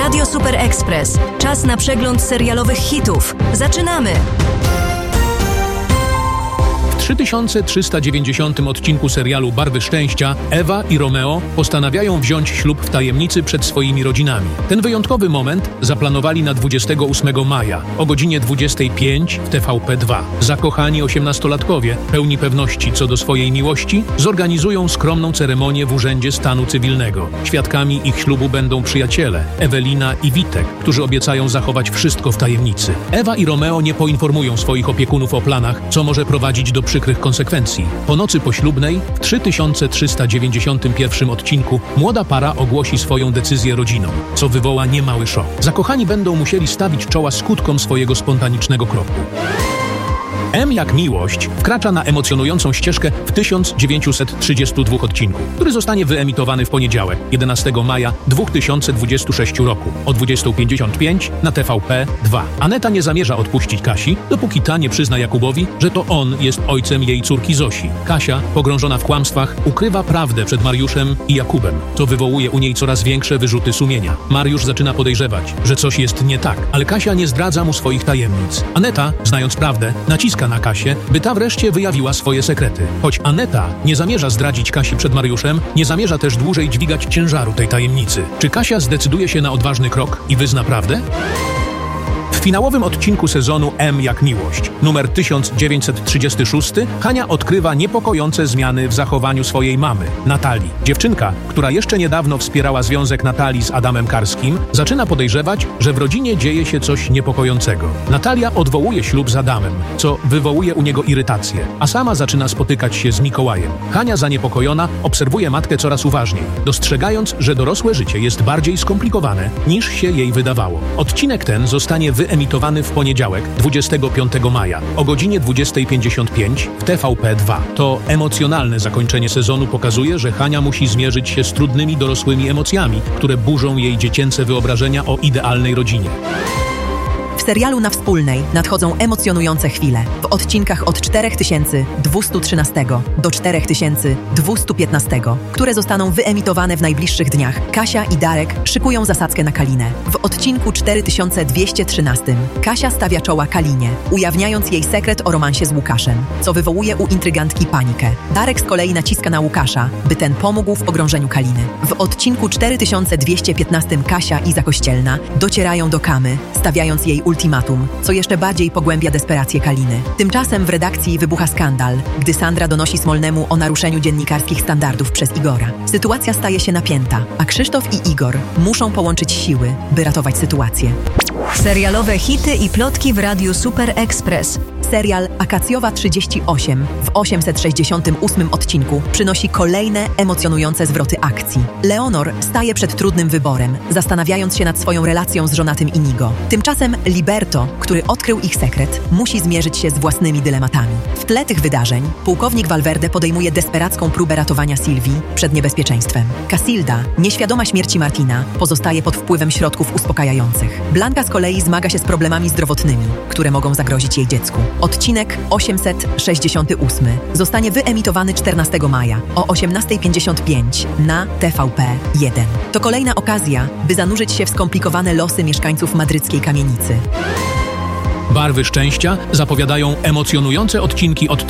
Radio Super Express. Czas na przegląd serialowych hitów. Zaczynamy! W 3390 odcinku serialu Barwy Szczęścia Ewa i Romeo postanawiają wziąć ślub w tajemnicy przed swoimi rodzinami. Ten wyjątkowy moment zaplanowali na 28 maja o godzinie 25 w TVP2. Zakochani 18-latkowie, pełni pewności co do swojej miłości, zorganizują skromną ceremonię w Urzędzie Stanu Cywilnego. Świadkami ich ślubu będą przyjaciele Ewelina i Witek, którzy obiecają zachować wszystko w tajemnicy. Ewa i Romeo nie poinformują swoich opiekunów o planach, co może prowadzić do przykrych konsekwencji. Po nocy poślubnej, w 3391 odcinku, młoda para ogłosi swoją decyzję rodzinom, co wywoła niemały szok. Zakochani będą musieli stawić czoła skutkom swojego spontanicznego kroku. M jak miłość wkracza na emocjonującą ścieżkę w 1932 odcinku, który zostanie wyemitowany w poniedziałek, 11 maja 2026 roku o 20:55 na TVP2. Aneta nie zamierza odpuścić Kasi, dopóki ta nie przyzna Jakubowi, że to on jest ojcem jej córki Zosi. Kasia, pogrążona w kłamstwach, ukrywa prawdę przed Mariuszem i Jakubem, co wywołuje u niej coraz większe wyrzuty sumienia. Mariusz zaczyna podejrzewać, że coś jest nie tak, ale Kasia nie zdradza mu swoich tajemnic. Aneta, znając prawdę, naciska na Kasię, by ta wreszcie wyjawiła swoje sekrety. Choć Aneta nie zamierza zdradzić Kasi przed Mariuszem, nie zamierza też dłużej dźwigać ciężaru tej tajemnicy. Czy Kasia zdecyduje się na odważny krok i wyzna prawdę? W finałowym odcinku sezonu M jak miłość, numer 1936, Hania odkrywa niepokojące zmiany w zachowaniu swojej mamy, Natalii. Dziewczynka, która jeszcze niedawno wspierała związek Natalii z Adamem Karskim, zaczyna podejrzewać, że w rodzinie dzieje się coś niepokojącego. Natalia odwołuje ślub z Adamem, co wywołuje u niego irytację, a sama zaczyna spotykać się z Mikołajem. Hania, zaniepokojona, obserwuje matkę coraz uważniej, dostrzegając, że dorosłe życie jest bardziej skomplikowane, niż się jej wydawało. Odcinek ten zostanie wyemitowany w poniedziałek, 25 maja, o godzinie 20:55 w TVP2. To emocjonalne zakończenie sezonu pokazuje, że Hania musi zmierzyć się z trudnymi dorosłymi emocjami, które burzą jej dziecięce wyobrażenia o idealnej rodzinie. W serialu Na Wspólnej nadchodzą emocjonujące chwile. W odcinkach od 4213 do 4215, które zostaną wyemitowane w najbliższych dniach, Kasia i Darek szykują zasadzkę na Kalinę. W odcinku 4213 Kasia stawia czoła Kalinie, ujawniając jej sekret o romansie z Łukaszem, co wywołuje u intrygantki panikę. Darek z kolei naciska na Łukasza, by ten pomógł w pogrążeniu Kaliny. W odcinku 4215 Kasia i Zakościelna docierają do Kamy, stawiając jej ultimatum, co jeszcze bardziej pogłębia desperację Kaliny. Tymczasem w redakcji wybucha skandal, gdy Sandra donosi Smolnemu o naruszeniu dziennikarskich standardów przez Igora. Sytuacja staje się napięta, a Krzysztof i Igor muszą połączyć siły, by ratować sytuację. Serialowe hity i plotki w Radiu Super Express. Serial Akacjowa 38 w 868 odcinku przynosi kolejne emocjonujące zwroty akcji. Leonor staje przed trudnym wyborem, zastanawiając się nad swoją relacją z żonatym Inigo. Tymczasem Liberto, który odkrył ich sekret, musi zmierzyć się z własnymi dylematami. W tle tych wydarzeń pułkownik Valverde podejmuje desperacką próbę ratowania Sylwii przed niebezpieczeństwem. Casilda, nieświadoma śmierci Martina, pozostaje pod wpływem środków uspokajających. Blanka z kolei zmaga się z problemami zdrowotnymi, które mogą zagrozić jej dziecku. Odcinek 868 zostanie wyemitowany 14 maja o 18:55 na TVP1. To kolejna okazja, by zanurzyć się w skomplikowane losy mieszkańców madryckiej kamienicy. Barwy Szczęścia zapowiadają emocjonujące odcinki od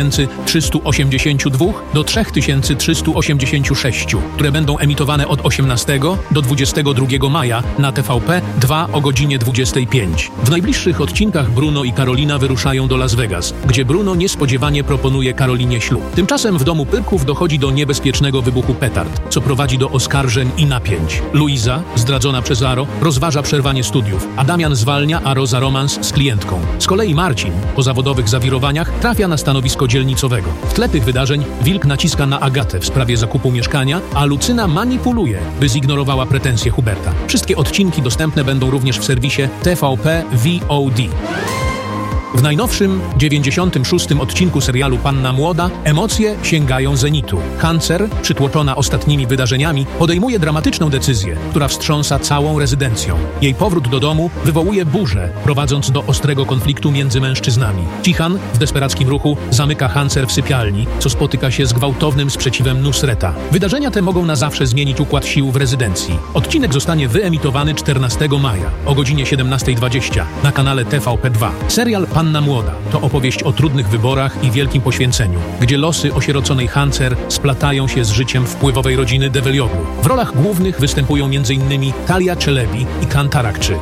3382 do 3386, które będą emitowane od 18 do 22 maja na TVP2 o godzinie 25. W najbliższych odcinkach Bruno i Karolina wyruszają do Las Vegas, gdzie Bruno niespodziewanie proponuje Karolinie ślub. Tymczasem w domu Pyrków dochodzi do niebezpiecznego wybuchu petard, co prowadzi do oskarżeń i napięć. Luiza, zdradzona przez Aro, rozważa przerwanie studiów, a Damian zwalnia Aro za romans z klientem. Z kolei Marcin, po zawodowych zawirowaniach, trafia na stanowisko dzielnicowego. W tle tych wydarzeń Wilk naciska na Agatę w sprawie zakupu mieszkania, a Lucyna manipuluje, by zignorowała pretensje Huberta. Wszystkie odcinki dostępne będą również w serwisie TVP VOD. W najnowszym, 96. odcinku serialu Panna Młoda emocje sięgają zenitu. Hancer, przytłoczona ostatnimi wydarzeniami, podejmuje dramatyczną decyzję, która wstrząsa całą rezydencją. Jej powrót do domu wywołuje burzę, prowadząc do ostrego konfliktu między mężczyznami. Cihan w desperackim ruchu zamyka Hancer w sypialni, co spotyka się z gwałtownym sprzeciwem Nusreta. Wydarzenia te mogą na zawsze zmienić układ sił w rezydencji. Odcinek zostanie wyemitowany 14 maja o godzinie 17:20 na kanale TVP2. Serial Panna Młoda to opowieść o trudnych wyborach i wielkim poświęceniu, gdzie losy osieroconej Hancer splatają się z życiem wpływowej rodziny Develioglu. W rolach głównych występują m.in. Talia Czelebi i Kan Tarakczy.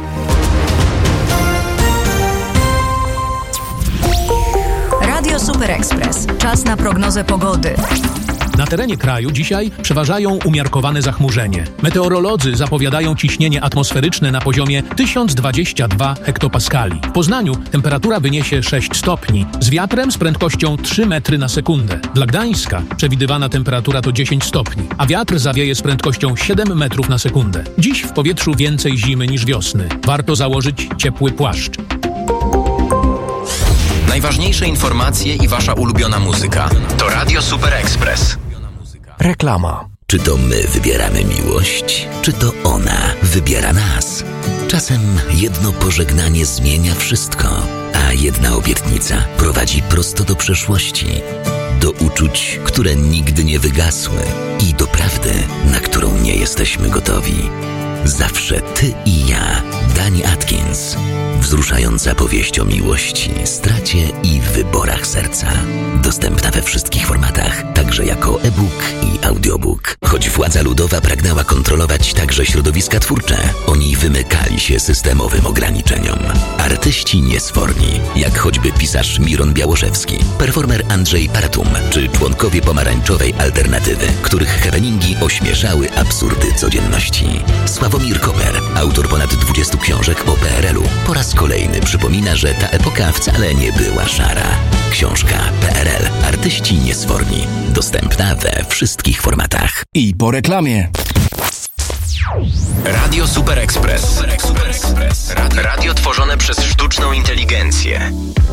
Radio Super Express. Czas na prognozę pogody. Na terenie kraju dzisiaj przeważają umiarkowane zachmurzenie. Meteorolodzy zapowiadają ciśnienie atmosferyczne na poziomie 1022 hektopaskali. W Poznaniu temperatura wyniesie 6 stopni, z wiatrem z prędkością 3 metry na sekundę. Dla Gdańska przewidywana temperatura to 10 stopni, a wiatr zawieje z prędkością 7 metrów na sekundę. Dziś w powietrzu więcej zimy niż wiosny. Warto założyć ciepły płaszcz. Najważniejsze informacje i wasza ulubiona muzyka. To Radio Super Express. Reklama. Czy to my wybieramy miłość, czy to ona wybiera nas? Czasem jedno pożegnanie zmienia wszystko, a jedna obietnica prowadzi prosto do przeszłości, do uczuć, które nigdy nie wygasły i do prawdy, na którą nie jesteśmy gotowi. Zawsze ty i ja. Dani Atkins. Wzruszająca powieść o miłości, stracie i wyborach serca. Dostępna we wszystkich formatach, także jako e-book i audiobook. Choć władza ludowa pragnęła kontrolować także środowiska twórcze, oni wymykali się systemowym ograniczeniom. Artyści niesforni, jak choćby pisarz Miron Białoszewski, performer Andrzej Paratum, czy członkowie pomarańczowej alternatywy, których happeningi ośmieszały absurdy codzienności. Sławomir Koper, autor ponad 20 książek o PRL-u, po raz kolejny przypomina, że ta epoka wcale nie była szara. Książka PRL. Artyści niesforni. Dostępna we wszystkich formatach. I po reklamie. Radio Super Express. Radio tworzone przez sztuczną inteligencję.